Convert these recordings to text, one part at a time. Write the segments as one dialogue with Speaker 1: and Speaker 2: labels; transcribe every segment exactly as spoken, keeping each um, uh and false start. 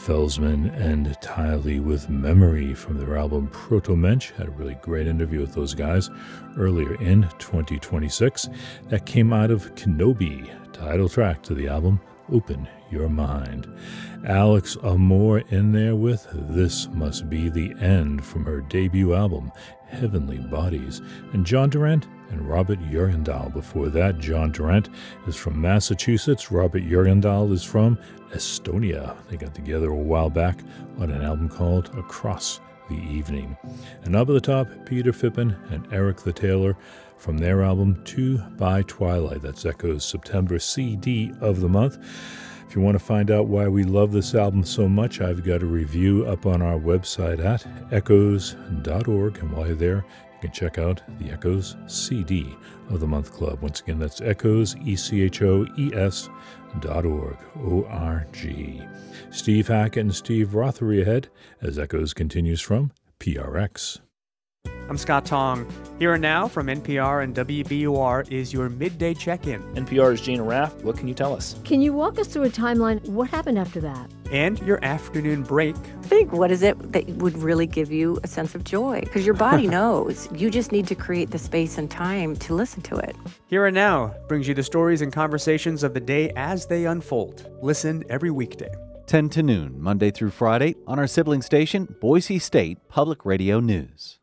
Speaker 1: Felsman and Tiley with Memory from their album Proto-Mensch. Had a really great interview with those guys earlier in twenty twenty-six. That came out of Kenobi, title track to the album Open Your Mind. Alex Amore in there with This Must Be the End from her debut album Heavenly Bodies. And John Durant and Robert Jurgendahl. Before that, John Durant is from Massachusetts. Robert Jurgendahl is from Estonia. They got together a while back on an album called Across the Evening. And up at the top, Peter Fippen and Eric the Taylor from their album Two by Twilight. That's Echo's September C D of the month. If you want to find out why we love this album so much, I've got a review up on our website at echoes dot org. And while you're there, you can check out the Echoes C D of the Month Club. Once again, that's Echoes, E C H O E S dot org, O R G. Steve Hackett and Steve Rothery ahead as Echoes continues from P R X.
Speaker 2: I'm Scott Tong. Here and now from N P R and W B U R is your midday check-in.
Speaker 3: N P R's Gina Raff. What can you tell us?
Speaker 4: Can you walk us through a timeline? What happened after that?
Speaker 2: And your afternoon break.
Speaker 5: Think, what is it that would really give you a sense of joy? Because your body knows. You just need to create the space and time to listen to it.
Speaker 2: Here and Now brings you the stories and conversations of the day as they unfold. Listen every weekday.
Speaker 6: ten to noon, Monday through Friday, on our sibling station, Boise State Public Radio News.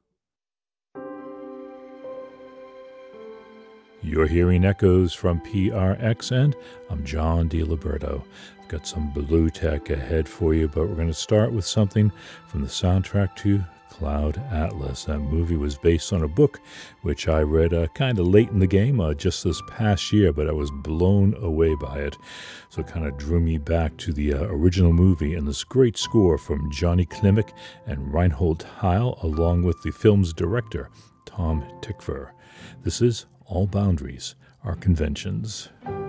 Speaker 1: You're hearing Echoes from P R X, and I'm John DiLiberto. I've got some Blue Tech ahead for you, but we're going to start with something from the soundtrack to Cloud Atlas. That movie was based on a book which I read uh, kind of late in the game, uh, just this past year, but I was blown away by it. So it kind of drew me back to the uh, original movie and this great score from Johnny Klimek and Reinhold Heil, along with the film's director, Tom Tykwer. This is All Boundaries Are Conventions.